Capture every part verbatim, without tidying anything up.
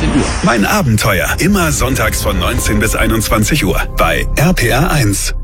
neunzehn Uhr. Mein Abenteuer. Immer sonntags von neunzehn bis einundzwanzig Uhr bei R P R eins.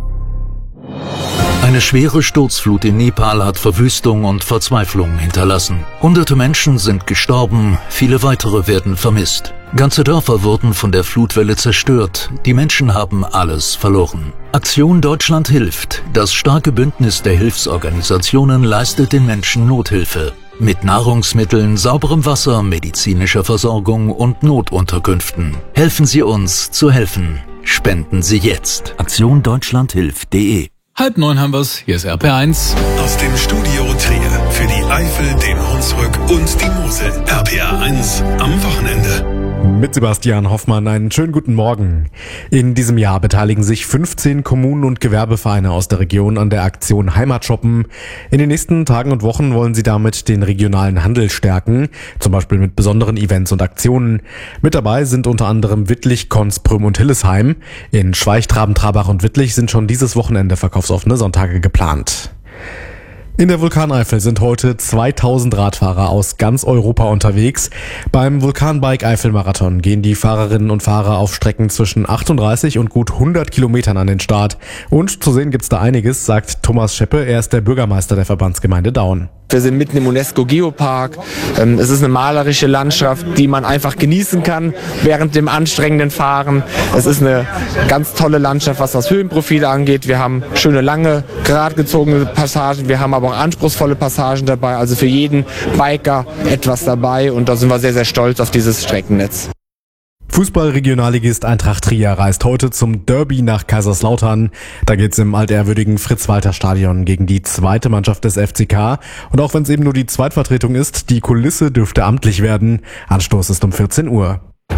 Eine schwere Sturzflut in Nepal hat Verwüstung und Verzweiflung hinterlassen. Hunderte Menschen sind gestorben, viele weitere werden vermisst. Ganze Dörfer wurden von der Flutwelle zerstört. Die Menschen haben alles verloren. Aktion Deutschland hilft. Das starke Bündnis der Hilfsorganisationen leistet den Menschen Nothilfe. Mit Nahrungsmitteln, sauberem Wasser, medizinischer Versorgung und Notunterkünften. Helfen Sie uns zu helfen. Spenden Sie jetzt. Aktion Deutschland hilft punkt de. Halb neun haben wir's. Hier ist R P R eins. Aus dem Studio Trier für die Eifel, den Hunsrück und die Mosel. R P R eins am Wochenende. Mit Sebastian Hoffmann einen schönen guten Morgen. In diesem Jahr beteiligen sich fünfzehn Kommunen und Gewerbevereine aus der Region an der Aktion Heimatshoppen. In den nächsten Tagen und Wochen wollen sie damit den regionalen Handel stärken, zum Beispiel mit besonderen Events und Aktionen. Mit dabei sind unter anderem Wittlich, Konz, Prüm und Hillesheim. In Schweich, Traben, Trabach und Wittlich sind schon dieses Wochenende verkaufsoffene Sonntage geplant. In der Vulkaneifel sind heute zweitausend Radfahrer aus ganz Europa unterwegs. Beim Vulkanbike Eifelmarathon gehen die Fahrerinnen und Fahrer auf Strecken zwischen achtunddreißig und gut hundert Kilometern an den Start. Und zu sehen gibt's da einiges, sagt Thomas Scheppe, er ist der Bürgermeister der Verbandsgemeinde Daun. Wir sind mitten im UNESCO-Geopark. Es ist eine malerische Landschaft, die man einfach genießen kann während dem anstrengenden Fahren. Es ist eine ganz tolle Landschaft, was das Höhenprofil angeht. Wir haben schöne, lange, gerade gezogene Passagen. Wir haben aber auch anspruchsvolle Passagen dabei. Also für jeden Biker etwas dabei. Und da sind wir sehr, sehr stolz auf dieses Streckennetz. Fußball-Regionalligist Eintracht Trier reist heute zum Derby nach Kaiserslautern. Da geht's im altehrwürdigen Fritz-Walter-Stadion gegen die zweite Mannschaft des F C K. Und auch wenn es eben nur die Zweitvertretung ist, die Kulisse dürfte amtlich werden. Anstoß ist um vierzehn Uhr.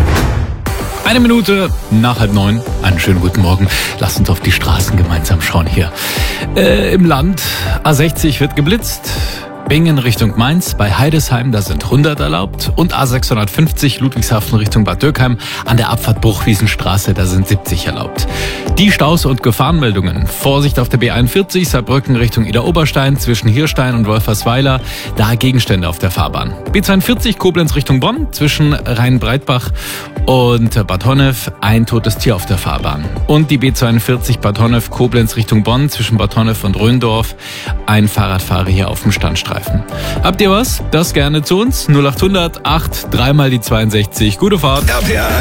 Eine Minute nach halb neun. Einen schönen guten Morgen. Lasst uns auf die Straßen gemeinsam schauen hier. Äh, im Land A sechzig wird geblitzt. Bingen Richtung Mainz, bei Heidesheim, da sind hundert erlaubt. Und A sechshundertfünfzig Ludwigshafen Richtung Bad Dürkheim an der Abfahrt Bruchwiesenstraße, da sind siebzig erlaubt. Die Staus- und Gefahrenmeldungen. Vorsicht auf der B einundvierzig, Saarbrücken Richtung Idar-Oberstein, zwischen Hirstein und Wolfersweiler, da Gegenstände auf der Fahrbahn. B zweiundvierzig Koblenz Richtung Bonn, zwischen Rhein-Breitbach und Bad Honnef, ein totes Tier auf der Fahrbahn. Und die B zweiundvierzig Bad Honnef Koblenz Richtung Bonn, zwischen Bad Honnef und Röndorf, ein Fahrradfahrer hier auf dem Standstreifen. Habt ihr was? Das gerne zu uns. null achthundert acht, dreimal die zweiundsechzig. Gute Fahrt. R P R